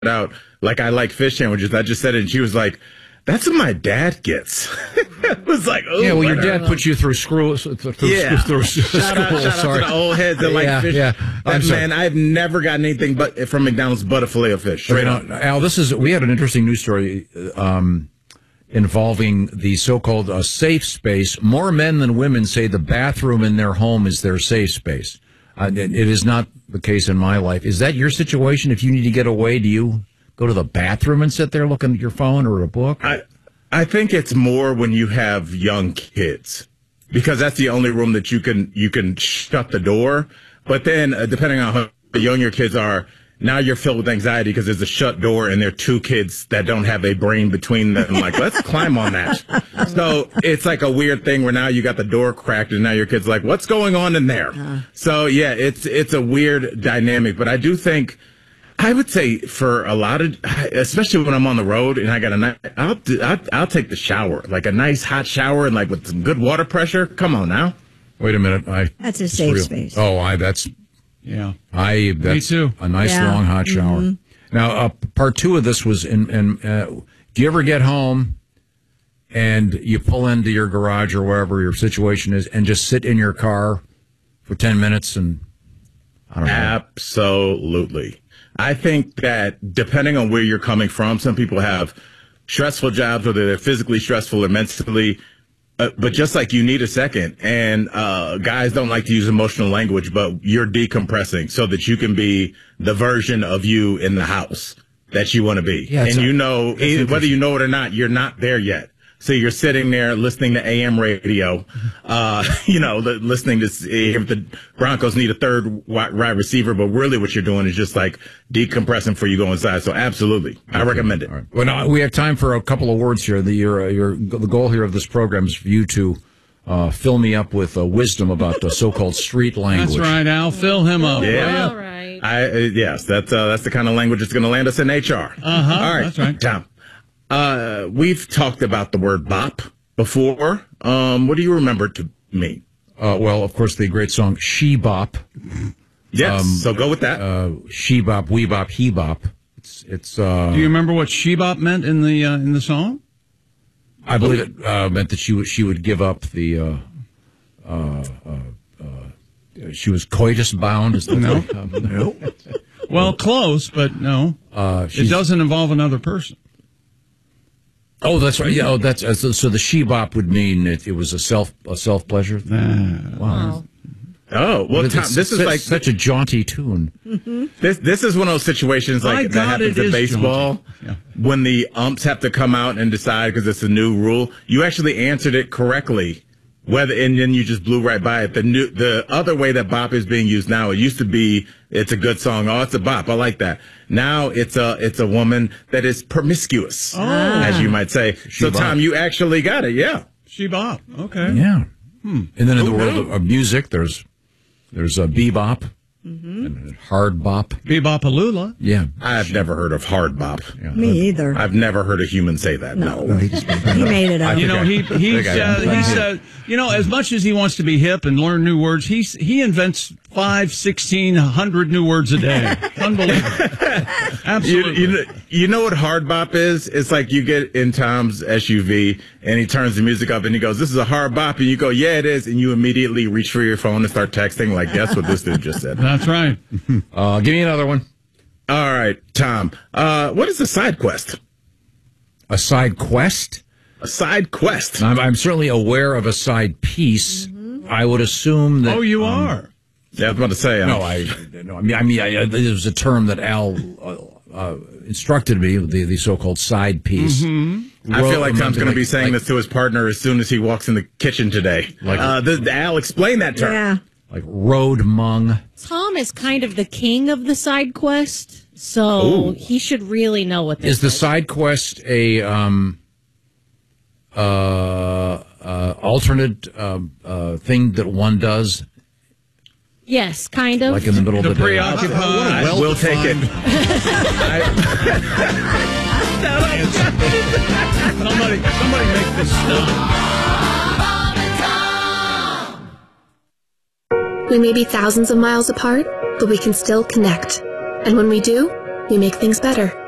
out, like, I like fish sandwiches. I just said it, and she was like, that's what my dad gets. It was like, oh, yeah. Well, your dad put you through school. Through shout school. out to the old heads that like fish. Yeah. Man, I've never gotten anything but from McDonald's but a filet of fish. Straight up. Al, we had an interesting news story involving the so-called safe space. More men than women say the bathroom in their home is their safe space. It is not the case in my life. Is that your situation? If you need to get away, do you go to the bathroom and sit there looking at your phone or a book? I think it's more when you have young kids, because that's the only room that you can shut the door. But then, depending on how young your kids are, now you're filled with anxiety because there's a shut door and there are two kids that don't have a brain between them. Like, let's climb on that. So it's like a weird thing where now you got the door cracked and now your kid's like, what's going on in there? So yeah, it's a weird dynamic. But I do think, I would say for a lot of, especially when I'm on the road and I got I'll take the shower, like a nice hot shower and like with some good water pressure. Come on now. Wait a minute. That's a safe space. Oh, that's me too. A nice long hot shower. Mm-hmm. Now, part two of this was do you ever get home and you pull into your garage or wherever your situation is and just sit in your car for 10 minutes and I don't know? Absolutely. I think that depending on where you're coming from, some people have stressful jobs, whether they're physically stressful or mentally. But just like you need a second, and guys don't like to use emotional language, but you're decompressing so that you can be the version of you in the house that you want to be. Yeah, and whether you know it or not, you're not there yet. So you're sitting there listening to AM radio, listening to if the Broncos need a third wide receiver, but really what you're doing is just like decompressing before you go inside. So absolutely, I recommend it. All right. Well, now we have time for a couple of words here. The goal here of this program is for you to fill me up with wisdom about the so-called street language. That's right, Al. Fill him up. Yeah. All right. Yes, that's the kind of language that's going to land us in HR. All right. That's right. Tom. We've talked about the word bop before. What do you remember to mean? Well, of course, the great song She Bop. Yes, so go with that. She Bop, We Bop, He Bop. It's. Do you remember what She Bop meant in the song? I believe it meant that she would give up the. She was coitus bound. Is No. No. Well, close, but no. It doesn't involve another person. Oh, that's right. Yeah. Oh, that's so. The she bop would mean it was a self pleasure. Wow. Oh well, Tom, this is like such a jaunty tune. Mm-hmm. This is one of those situations like that happens in baseball when the umps have to come out and decide because it's a new rule. You actually answered it correctly. And then you just blew right by it. The other way that bop is being used now, it used to be, it's a good song. Oh, it's a bop. I like that. Now it's a woman that is promiscuous, as you might say. So Tom, you actually got it. Yeah. She bop. Okay. Yeah. And then in the world of music, there's a bebop. And hard bop. Bebopalula. Yeah. I've never heard of hard bop. Yeah. Me either. I've never heard a human say that. No. He made it up. He as much as he wants to be hip and learn new words, he invents 1,600 new words a day. Unbelievable. Absolutely. You know what hard bop is? It's like you get in Tom's SUV and he turns the music up and he goes, "This is a hard bop," and you go, "Yeah, it is," and you immediately reach for your phone and start texting like, "Guess what this dude just said." That's right. Give me another one. All right, Tom. What is a side quest? A side quest? A side quest. I'm certainly aware of a side piece. I would assume that. Oh, you are. Yeah, I was about to say. It was a term that Al instructed me, the so-called side piece. I feel like Tom's going to be saying this to his partner as soon as he walks in the kitchen today. Al, explain that term. Yeah. Like road mung. Tom is kind of the king of the side quest, so he should really know what this is. The side quest a alternate thing that one does? Yes, kind of. Like in the middle of the day. Preoccupied. We'll take it. Somebody make this stop. We may be thousands of miles apart, but we can still connect. And when we do, we make things better.